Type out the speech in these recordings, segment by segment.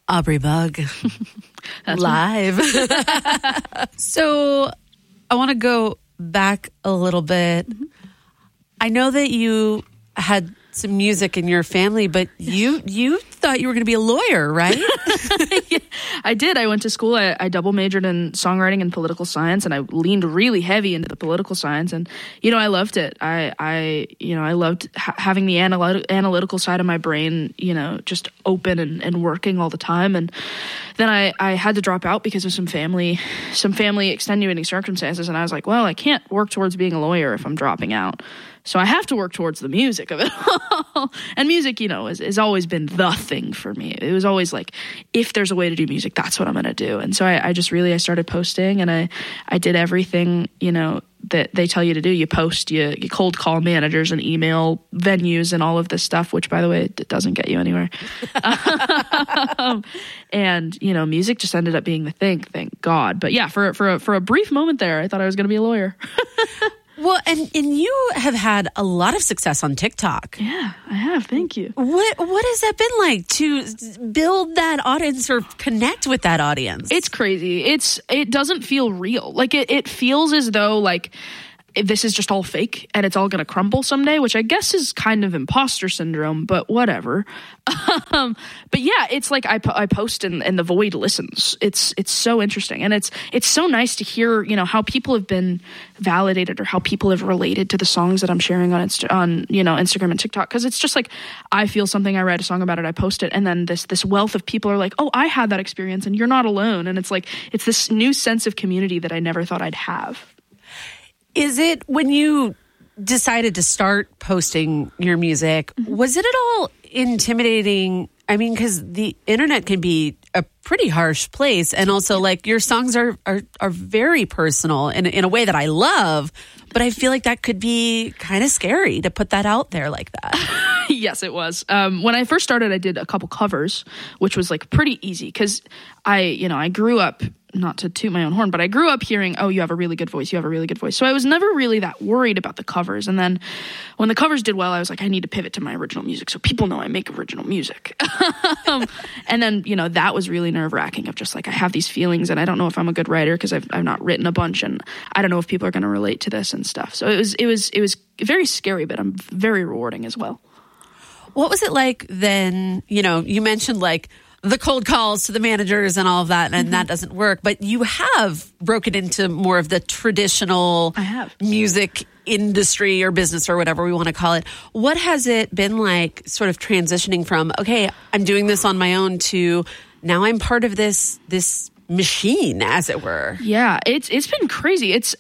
Aubrey Bug live. So I want to go back a little bit. Mm-hmm. I know that you had some music in your family, but you thought you were going to be a lawyer, right? Yeah, I did. I went to school. I double majored in songwriting and political science, and I leaned really heavy into the political science. And I loved it. I loved having the analytical side of my brain, just open and working all the time. And then I had to drop out because of some family extenuating circumstances. And I was like, well, I can't work towards being a lawyer if I'm dropping out. So I have to work towards the music of it all. And music, has always been the thing for me. It was always like, if there's a way to do music, that's what I'm going to do. And so I started posting, and I did everything, that they tell you to do. You post, you cold call managers and email venues and all of this stuff, which, by the way, it doesn't get you anywhere. And, music just ended up being the thing, thank God. But yeah, for a brief moment there, I thought I was going to be a lawyer. Well, and you have had a lot of success on TikTok. Yeah, I have. Thank you. What has that been like to build that audience or connect with that audience? It's crazy. It doesn't feel real. Like it feels as though like this is just all fake and it's all going to crumble someday, which I guess is kind of imposter syndrome, but whatever. But yeah, it's like I post and the void listens. It's so interesting. And it's so nice to hear, how people have been validated or how people have related to the songs that I'm sharing on Instagram and TikTok. Cause it's just like, I feel something, I write a song about it, I post it. And then this wealth of people are like, oh, I had that experience and you're not alone. And it's like, it's this new sense of community that I never thought I'd have. Is it when you decided to start posting your music, was it at all intimidating? I mean, because the internet can be a pretty harsh place. And also, like, your songs are very personal in a way that I love. But I feel like that could be kind of scary to put that out there like that. Yes, it was. When I first started, I did a couple covers, which was like pretty easy because I grew up, not to toot my own horn, but I grew up hearing, oh, you have a really good voice. You have a really good voice. So I was never really that worried about the covers. And then when the covers did well, I was like, I need to pivot to my original music so people know I make original music. And then, that was really nerve-wracking of just like, I have these feelings and I don't know if I'm a good writer because I've not written a bunch and I don't know if people are going to relate to this and stuff. So it was very scary, but I'm very rewarding as well. What was it like then? You mentioned like the cold calls to the managers and all of that, and that doesn't work. But you have broken into more of the traditional music industry or business or whatever we want to call it. What has it been like sort of transitioning from, okay, I'm doing this on my own to now I'm part of this machine, as it were? Yeah, it's been crazy. It's,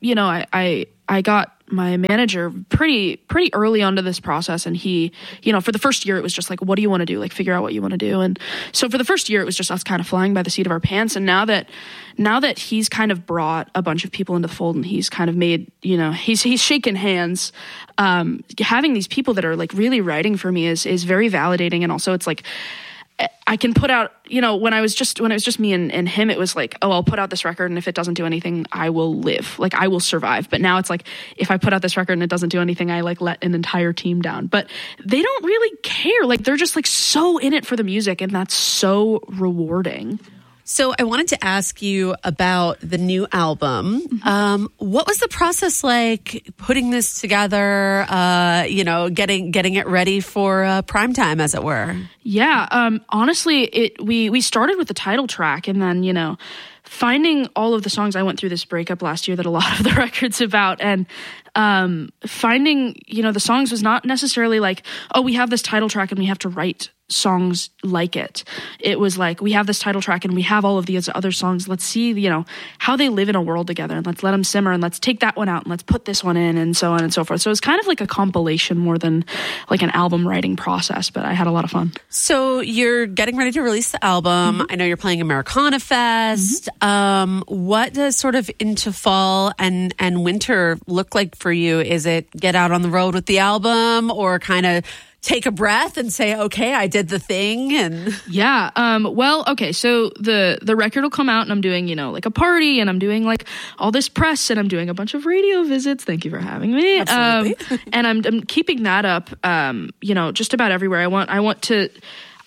I got my manager pretty early onto this process, and he, for the first year it was just like, what do you want to do? Like, figure out what you want to do. And so for the first year it was just us kind of flying by the seat of our pants. And now that he's kind of brought a bunch of people into the fold and he's kind of made, he's shaken hands, having these people that are like really writing for me is very validating. And also it's like, I can put out, when it was just me and him, it was like, oh, I'll put out this record, and if it doesn't do anything, I will live. Like, I will survive. But now it's like, if I put out this record and it doesn't do anything, I like let an entire team down. But they don't really care. Like, they're just like so in it for the music, and that's so rewarding. So I wanted to ask you about the new album. What was the process like putting this together, getting it ready for prime time, as it were? Yeah, honestly, we started with the title track, and then, finding all of the songs. I went through this breakup last year that a lot of the record's about, and finding, the songs was not necessarily like, oh, we have this title track and we have to write songs like it. It was like, we have this title track and we have all of these other songs. Let's see, how they live in a world together, and let's let them simmer, and let's take that one out and let's put this one in, and so on and so forth. So it was kind of like a compilation more than like an album writing process, but I had a lot of fun. So you're getting ready to release the album. I know you're playing Americana Fest. What does sort of into fall and winter look like for you? Is it get out on the road with the album, or kind of take a breath and say, okay, I did the thing? And yeah, well, okay, so the record will come out, and I'm doing, like a party, and I'm doing like all this press, and I'm doing a bunch of radio visits. Thank you for having me. Absolutely. And I'm keeping that up, just about everywhere.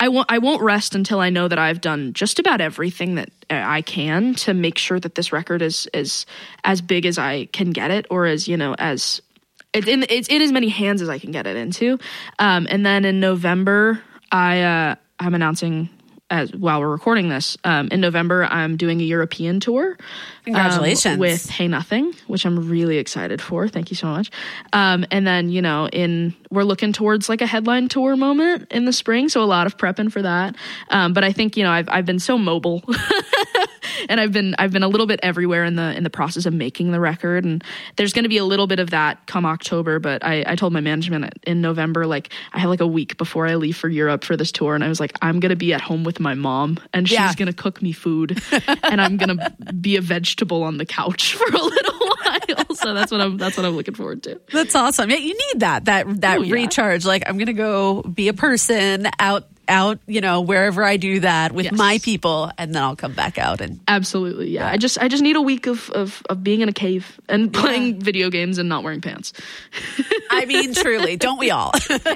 I won't rest until I know that I've done just about everything that I can to make sure that this record is as big as I can get it, or as, you know, as it's in as many hands as I can get it into. And then in November, I'm announcing, while we're recording this, in November, I'm doing a European tour. Congratulations. With Hey Nothing, which I'm really excited for. Thank you so much. And then, you know, we're looking towards like a headline tour moment in the spring. So a lot of prepping for that. But I think, you know, I've been so mobile and I've been a little bit everywhere in the process of making the record. And there's going to be a little bit of that come October. But I told my management in November, like, I have like a week before I leave for Europe for this tour. And I was like, I'm going to be at home with my mom, and she's going to cook me food, and I'm going to be a vegetable on the couch for a little while. So that's what I'm looking forward to. That's awesome. Yeah, you need that recharge. Like, I'm going to go be a person out, you know, wherever I do that with my people, and then I'll come back out and absolutely. Yeah. I just need a week of being in a cave and playing video games and not wearing pants. I mean, truly, don't we all?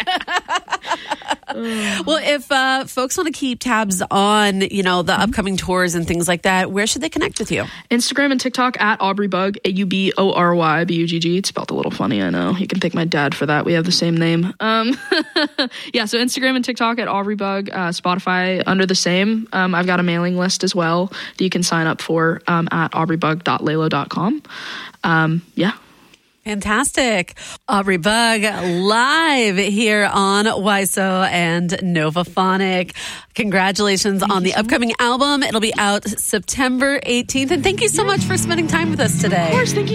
Well, if folks want to keep tabs on, you know, the upcoming tours and things like that, where should they connect with you? Instagram and TikTok at Aubrey Bugg, AubreyBugg. It's spelled a little funny, I know. You can thank my dad for that. We have the same name. Yeah, so Instagram and TikTok at Aubrey Bugg, Spotify under the same. I've got a mailing list as well that you can sign up for at aubreybugg.lelo.com. Yeah. Fantastic. Aubrey Bugg live here on WISO and Novaphonic. Congratulations on the upcoming album. It'll be out September 18th. And thank you so much for spending time with us today. Of course. Thank you.